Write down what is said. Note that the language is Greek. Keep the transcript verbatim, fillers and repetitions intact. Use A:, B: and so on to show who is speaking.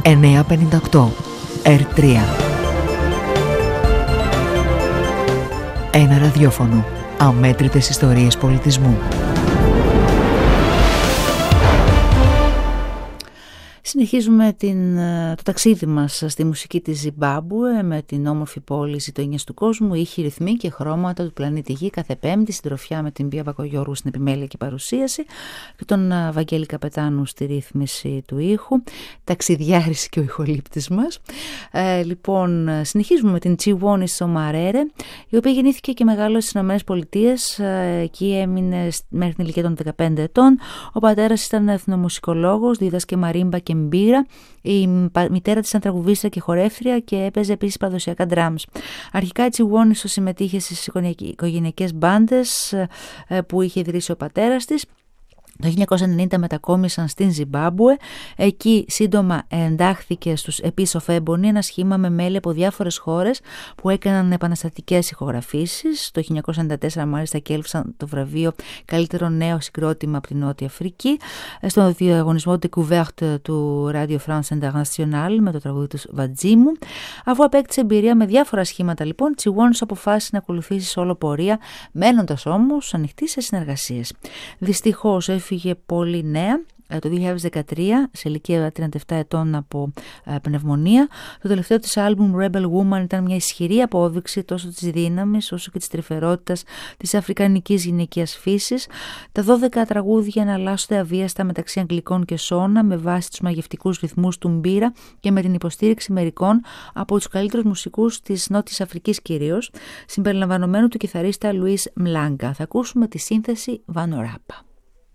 A: εννιακόσια πενήντα οκτώ ερ τρία. Ένα ραδιόφωνο. Αμέτρητες ιστορίες πολιτισμού.
B: Συνεχίζουμε την, το ταξίδι μας στη μουσική της Ζιμπάμπουε με την όμορφη πόλη γειτονιές του κόσμου, ήχοι, ρυθμοί και χρώματα του πλανήτη Γη κάθε Πέμπτη, συντροφιά με την Πία Βακογιώργου στην επιμέλεια και παρουσίαση και τον Βαγγέλη Καπετάνου στη ρύθμιση του ήχου, ταξιδιάρης και ο ηχολήπτης μας. Ε, λοιπόν, συνεχίζουμε με την Τσιουόνι Σομαρέρε, η οποία γεννήθηκε και μεγάλωσε στις Ηνωμένες Πολιτείες. Εκεί έμεινε μέχρι την ηλικία των δεκαπέντε ετών. Ο πατέρας ήταν εθνομουσικολόγος, δίδασκε μαρίμπα και μπύρα. Η μητέρα της ήταν τραγουδίστρια και χορεύτρια και έπαιζε επίσης παραδοσιακά drums. Αρχικά η Τσιουόνισο συμμετείχε στις οικογενειακές μπάντες που είχε ιδρύσει ο πατέρας της. Το χίλια εννιακόσια ενενήντα μετακόμισαν στην Ζιμπάμπουε. Εκεί σύντομα εντάχθηκε στους Επίσοφέμπονοι, ένα σχήμα με μέλη από διάφορες χώρες που έκαναν επαναστατικές ηχογραφήσεις. Το χίλια εννιακόσια ενενήντα τέσσερα μάλιστα κέλυψαν το βραβείο Καλύτερο Νέο Συγκρότημα από την Νότια Αφρική στο διαγωνισμό Découverte του Radio France International με το τραγούδι του Βατζίμου. Αφού απέκτησε εμπειρία με διάφορα σχήματα, λοιπόν, Τσιουόνισο αποφάσισε να ακολουθήσει σόλο πορεία, μένοντας όμως ανοιχτή σε συνεργασίες. Δυστυχώς έφυγε πολύ νέα το δύο χιλιάδες δεκατρία σε ηλικία τριάντα επτά ετών από ε, πνευμονία. Το τελευταίο της άλμπουμ Rebel Woman ήταν μια ισχυρή απόδειξη τόσο της δύναμης όσο και της τρυφερότητας της αφρικανικής γυναικείας φύσης. Τα δώδεκα τραγούδια εναλλάσσονται αβίαστα μεταξύ αγγλικών και σώνα με βάση τους μαγευτικούς ρυθμούς του μπύρα και με την υποστήριξη μερικών από τους καλύτερους μουσικούς της Νότιας Αφρικής κυρίως, συμπεριλαμβανομένου του κιθαρίστα Λουίς Μλάγκα. Θα ακούσουμε τη σύνθεση Βανοράπα.